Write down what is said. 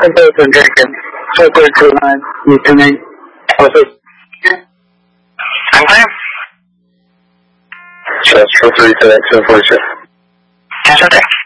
concentration. Focus on listening. Also, okay. just for 3 seconds, 4 seconds. That's okay.